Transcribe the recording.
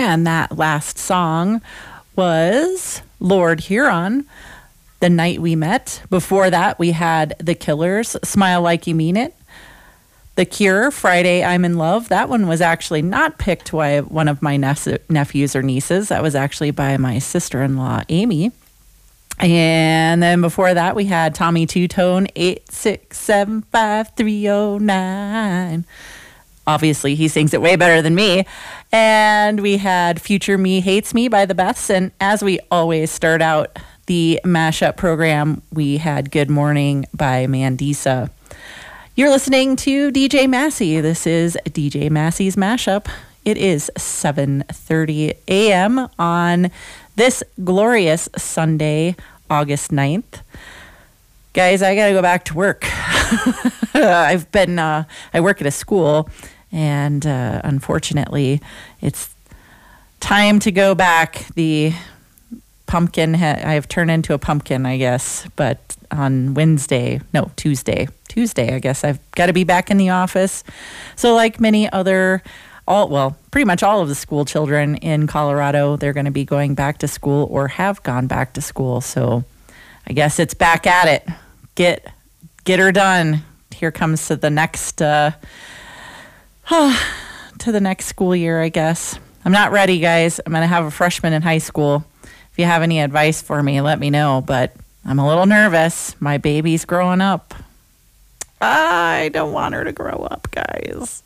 And that last song was Lord Huron, The Night We Met. Before that, we had The Killers, Smile Like You Mean It. The Cure, Friday, I'm in Love. That one was actually not picked by one of my nephews or nieces. That was actually by my sister-in-law, Amy. And then before that, we had Tommy Two-Tone, 8675309. Obviously, he sings it way better than me. And we had Future Me Hates Me by the Beths. And as we always start out the mashup program, we had Good Morning by Mandisa. You're listening to DJ Massey. This is DJ Massey's Mashup. It is 7:30 a.m. on this glorious Sunday, August 9th. Guys, I got to go back to work. I work at a school, and unfortunately, it's time to go back. The pumpkin, I have turned into a pumpkin, I guess, but on Tuesday, I guess I've got to be back in the office. So like many other, pretty much all of the school children in Colorado, they're going to be going back to school or have gone back to school. So I guess it's back at it. Get her done. Here comes to the next school year, I guess. I'm not ready, guys. I'm going to have a freshman in high school. If you have any advice for me, let me know. But I'm a little nervous. My baby's growing up. I don't want her to grow up, guys.